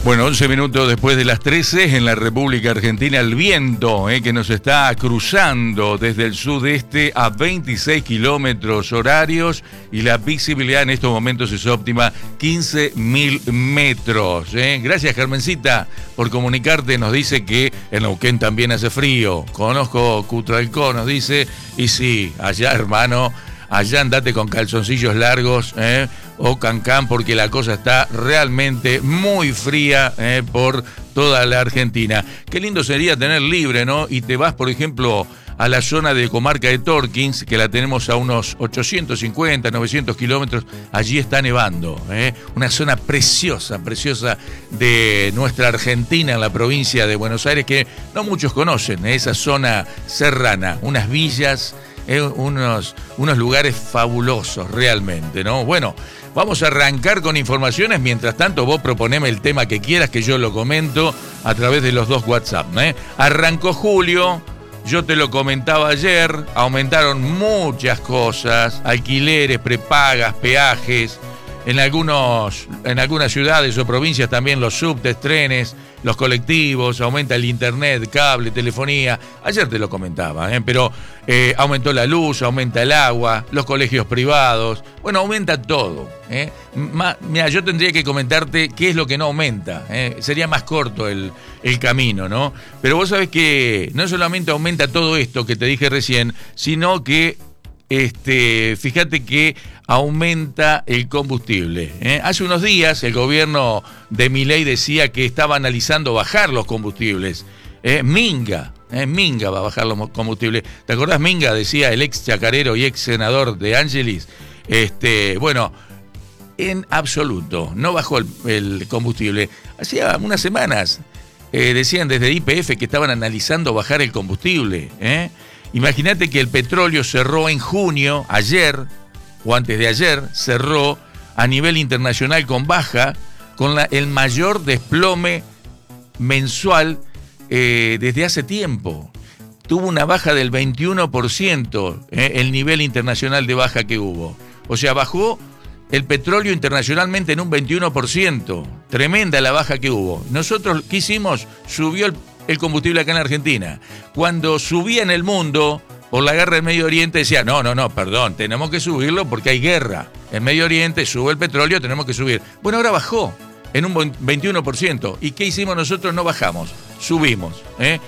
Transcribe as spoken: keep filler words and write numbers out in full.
Bueno, once minutos después de las trece en la República Argentina, el viento eh, que nos está cruzando desde el sudeste a veintiséis kilómetros horarios y la visibilidad en estos momentos es óptima, quince mil metros. Eh. Gracias, Carmencita, por comunicarte. Nos dice que en Neuquén también hace frío. Conozco Cutralcó, nos dice, y sí, allá, hermano, allá andate con calzoncillos largos, eh, o cancán, porque la cosa está realmente muy fría eh, por toda la Argentina. Qué lindo sería tener libre, ¿no? Y te vas, por ejemplo, a la zona de comarca de Torkins, que la tenemos a unos ochocientos cincuenta, novecientos kilómetros. Allí está nevando, ¿eh? Una zona preciosa, preciosa de nuestra Argentina, en la provincia de Buenos Aires, que no muchos conocen, ¿eh? Esa zona serrana, unas villas, eh, unos, unos lugares fabulosos realmente, ¿no? Bueno, vamos a arrancar con informaciones. Mientras tanto, vos proponeme el tema que quieras, que yo lo comento a través de los dos WhatsApp, ¿eh? Arrancó julio. Yo te lo comentaba ayer, aumentaron muchas cosas, alquileres, prepagas, peajes, en algunos, en algunas ciudades o provincias también los subtes, trenes, los colectivos, aumenta el internet, cable, telefonía. Ayer te lo comentaba, ¿eh? pero eh, aumentó la luz, aumenta el agua, los colegios privados, bueno, aumenta todo. ¿eh? Ma, mira, yo tendría que comentarte qué es lo que no aumenta, ¿eh? Sería más corto el, el camino, ¿no? Pero vos sabés que no solamente aumenta todo esto que te dije recién, sino que Este, fíjate que aumenta el combustible. ¿eh? Hace unos días el gobierno de Milei decía que estaba analizando bajar los combustibles. ¿eh? Minga, ¿eh? Minga va a bajar los combustibles. ¿Te acordás? Minga, decía el ex chacarero y ex senador de Ángelis. Este, bueno, en absoluto, no bajó el, el combustible. Hacía unas semanas eh, decían desde Y P F que estaban analizando bajar el combustible, ¿eh? Imagínate que el petróleo cerró en junio, ayer, o antes de ayer, cerró a nivel internacional con baja, con la, el mayor desplome mensual eh, desde hace tiempo. Tuvo una baja del veintiuno por ciento, eh, el nivel internacional de baja que hubo. O sea, bajó el petróleo internacionalmente en un veintiuno por ciento. Tremenda la baja que hubo. Nosotros, ¿qué hicimos? Subió el el combustible acá en Argentina. Cuando subía en el mundo por la guerra del Medio Oriente decía, no, no, no, perdón, tenemos que subirlo porque hay guerra. En Medio Oriente sube el petróleo, tenemos que subir. Bueno, ahora bajó en un veintiuno por ciento. ¿Y qué hicimos nosotros? No bajamos, subimos. ¿eh?